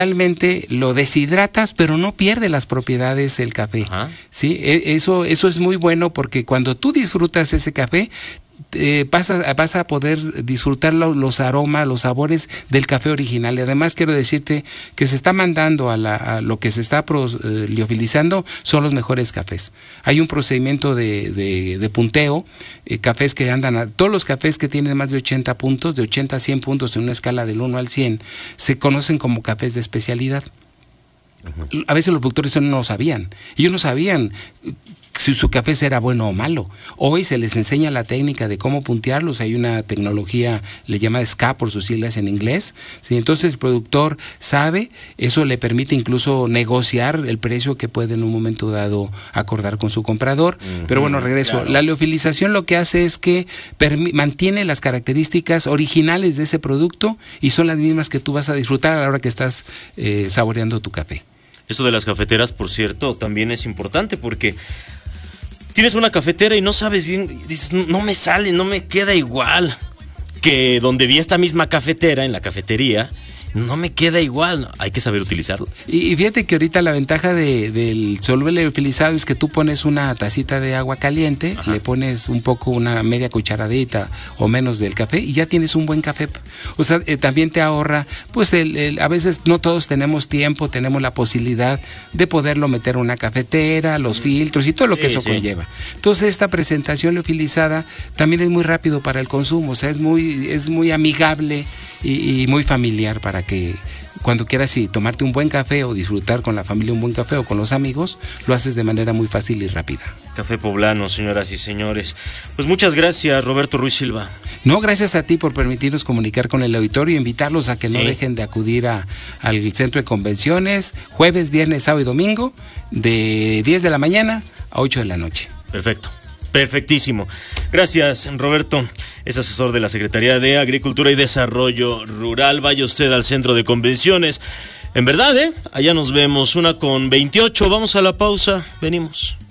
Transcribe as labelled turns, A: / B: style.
A: realmente lo deshidratas, pero no pierde las propiedades el café.
B: Ajá.
A: ¿Sí? Eso es muy bueno porque cuando tú disfrutas ese café, vas a poder disfrutar los aromas, los sabores del café original. Y además quiero decirte que se está mandando a lo que se está liofilizando son los mejores cafés. Hay un procedimiento de punteo, cafés que andan, todos los cafés que tienen más de 80 puntos, de 80 a 100 puntos en una escala del 1 al 100, se conocen como cafés de especialidad. A veces los productores no lo sabían. Ellos no sabían si su café era bueno o malo. Hoy se les enseña la técnica de cómo puntearlos. Hay una tecnología, le llama SCA por sus siglas en inglés. ¿Sí? Entonces el productor sabe, eso le permite incluso negociar el precio que puede en un momento dado acordar con su comprador. Pero bueno, regreso. Claro. La liofilización lo que hace es que mantiene las características originales de ese producto y son las mismas que tú vas a disfrutar a la hora que estás saboreando tu café.
B: Eso de las cafeteras, por cierto, también es importante porque tienes una cafetera y no sabes bien, dices, no me sale, no me queda igual que donde vi esta misma cafetera, en la cafetería, no me queda igual, hay que saber utilizarlo.
A: Y fíjate que ahorita la ventaja del soluble liofilizado es que tú pones una tacita de agua caliente, ajá, le pones un poco, una media cucharadita o menos del café y ya tienes un buen café. O sea, también te ahorra, pues a veces no todos tenemos tiempo, tenemos la posibilidad de poderlo meter en una cafetera, los filtros y todo lo que eso conlleva. Entonces esta presentación liofilizada también es muy rápido para el consumo, o sea, es muy amigable y muy familiar para que cuando quieras tomarte un buen café o disfrutar con la familia un buen café o con los amigos, lo haces de manera muy fácil y rápida.
B: Café poblano, señoras y señores. Pues muchas gracias, Roberto Ruiz Silva.
A: No, gracias a ti por permitirnos comunicar con el auditorio y invitarlos a que no dejen de acudir al centro de convenciones jueves, viernes, sábado y domingo de 10 de la mañana a 8 de la noche.
B: Perfecto. Perfectísimo. Gracias, Roberto. Es asesor de la Secretaría de Agricultura y Desarrollo Rural. Vaya usted al centro de convenciones. En verdad, allá nos vemos, 1:28. Vamos a la pausa. Venimos.